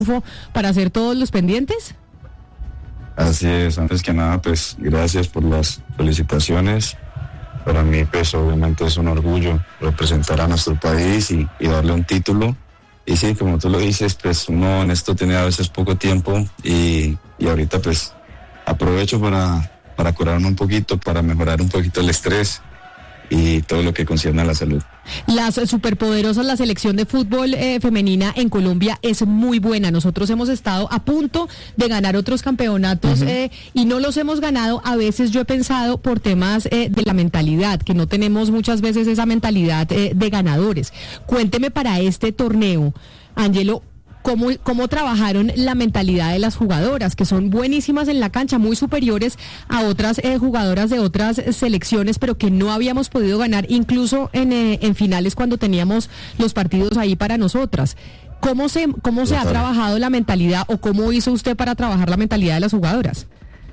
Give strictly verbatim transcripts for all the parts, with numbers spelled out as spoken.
para hacer todos los pendientes? Así es, antes que nada, pues gracias por las felicitaciones. Para mí, pues obviamente es un orgullo representar a nuestro país y, y darle un título. Y sí, como tú lo dices, pues uno en esto tiene a veces poco tiempo y, y ahorita pues aprovecho para, para curarme un poquito, para mejorar un poquito el estrés y todo lo que concierne a la salud. Las superpoderosas, la selección de fútbol eh, femenina en Colombia es muy buena. Nosotros hemos estado a punto de ganar otros campeonatos uh-huh. eh, y no los hemos ganado. A veces yo he pensado por temas eh, de la mentalidad, que no tenemos muchas veces esa mentalidad eh, de ganadores. Cuénteme para este torneo, Ángelo, ¿Cómo, ¿Cómo trabajaron la mentalidad de las jugadoras, que son buenísimas en la cancha, muy superiores a otras eh, jugadoras de otras selecciones, pero que no habíamos podido ganar, incluso en, eh, en finales cuando teníamos los partidos ahí para nosotras? ¿Cómo se, cómo se ha trabajado la mentalidad o cómo hizo usted para trabajar la mentalidad de las jugadoras?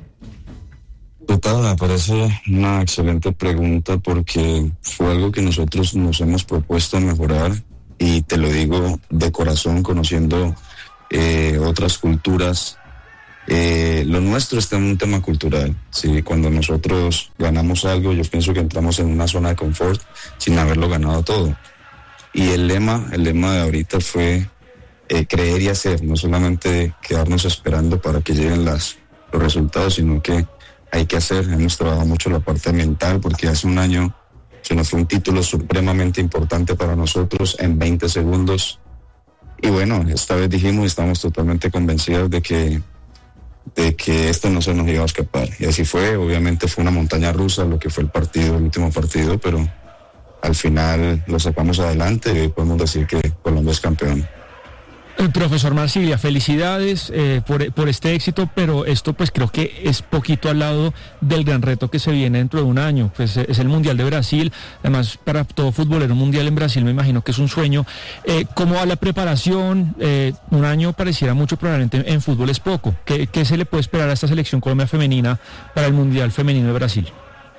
Total, me parece una excelente pregunta porque fue algo que nosotros nos hemos propuesto mejorar. Y te lo digo de corazón, conociendo eh, otras culturas. Eh, lo nuestro está en un tema cultural. ¿Sí? Cuando nosotros ganamos algo, yo pienso que entramos en una zona de confort sin haberlo ganado todo. Y el lema, el lema de ahorita fue eh, creer y hacer, no solamente quedarnos esperando para que lleguen las, los resultados, sino que hay que hacer. Hemos trabajado mucho la parte mental porque hace un año se nos fue un título supremamente importante para nosotros en veinte segundos. Y bueno, esta vez dijimos y estamos totalmente convencidos de que, de que esto no se nos iba a escapar. Y así fue, obviamente fue una montaña rusa lo que fue el partido, el último partido, pero al final lo sacamos adelante y hoy podemos decir que Colombia es campeón. El profesor Marsiglia, felicidades eh, por, por este éxito, pero esto pues creo que es poquito al lado del gran reto que se viene dentro de un año, pues es el Mundial de Brasil, además para todo futbolero un Mundial en Brasil me imagino que es un sueño. Eh, ¿Cómo va la preparación? Eh, un año pareciera mucho, probablemente en fútbol es poco. ¿Qué, qué se le puede esperar a esta selección Colombia femenina para el Mundial femenino de Brasil?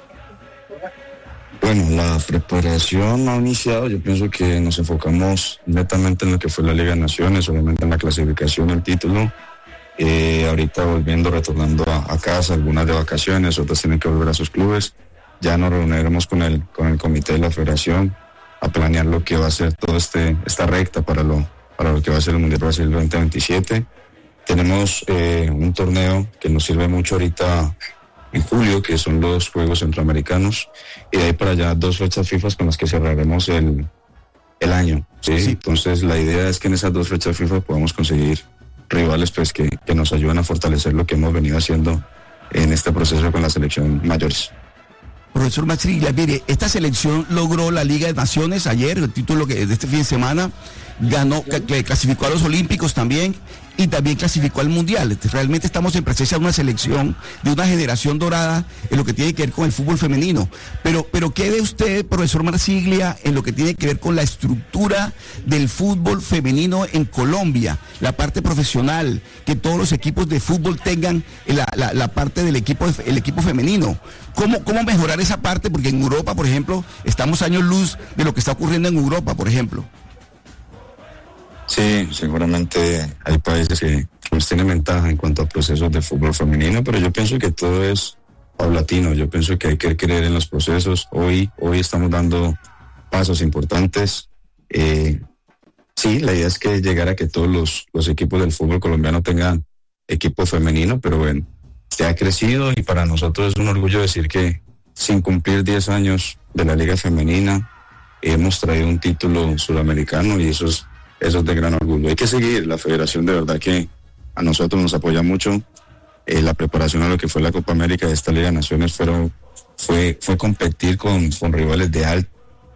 Bueno, la preparación no ha iniciado. Yo pienso que nos enfocamos netamente en lo que fue la Liga de Naciones, obviamente en la clasificación, el título. Eh, ahorita volviendo, retornando a, a casa, algunas de vacaciones, otras tienen que volver a sus clubes. Ya nos reuniremos con el, con el comité de la federación a planear lo que va a ser toda este, esta recta para lo, para lo que va a ser el Mundial Brasil veinte veintisiete. Tenemos eh, un torneo que nos sirve mucho ahorita en julio, que son los Juegos Centroamericanos, y de ahí para allá dos fechas FIFA con las que cerraremos el, el año. ¿sí? Sí. Entonces la idea es que en esas dos fechas FIFA podamos conseguir rivales pues que, que nos ayuden a fortalecer lo que hemos venido haciendo en este proceso con la selección mayores. Profesor Marsiglia, mire, esta selección logró la Liga de Naciones ayer, el título que de este fin de semana, ganó, que clasificó a los Olímpicos también y también clasificó al Mundial. Realmente estamos en presencia de una selección, de una generación dorada en lo que tiene que ver con el fútbol femenino. Pero, pero ¿qué ve usted, profesor Marsiglia, en lo que tiene que ver con la estructura del fútbol femenino en Colombia? La parte profesional, que todos los equipos de fútbol tengan la, la, la parte del equipo, el equipo femenino. ¿Cómo, ¿Cómo mejorar esa parte? Porque en Europa, por ejemplo, estamos años luz de lo que está ocurriendo en Europa, por ejemplo. Sí, seguramente hay países que pues tienen ventaja en cuanto a procesos de fútbol femenino, pero yo pienso que todo es paulatino. Yo pienso que hay que creer en los procesos. Hoy, hoy estamos dando pasos importantes. Eh, sí, la idea es que llegara a que todos los, los equipos del fútbol colombiano tengan equipo femenino, pero bueno, se ha crecido y para nosotros es un orgullo decir que sin cumplir diez años de la Liga Femenina hemos traído un título sudamericano y eso es Eso es de gran orgullo. Hay que seguir. La federación de verdad que a nosotros nos apoya mucho. Eh, la preparación a lo que fue la Copa América de esta Liga de Naciones fueron, fue, fue competir con, con rivales de alto.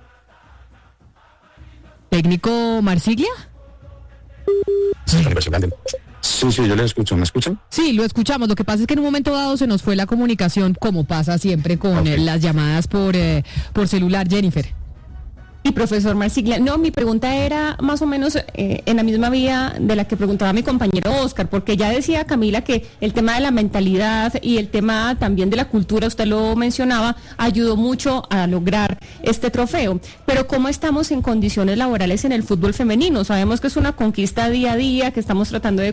¿Técnico Marsiglia? Sí, sí, sí, yo le escucho. ¿Me escuchan? Sí, lo escuchamos. Lo que pasa es que en un momento dado se nos fue la comunicación, como pasa siempre con okay. eh, las llamadas por, eh, por celular. Jennifer. Y profesor Marsiglia, no, mi pregunta era más o menos eh, en la misma vía de la que preguntaba mi compañero Oscar, porque ya decía Camila que el tema de la mentalidad y el tema también de la cultura, usted lo mencionaba, ayudó mucho a lograr este trofeo. Pero ¿cómo estamos en condiciones laborales en el fútbol femenino? Sabemos que es una conquista día a día, que estamos tratando de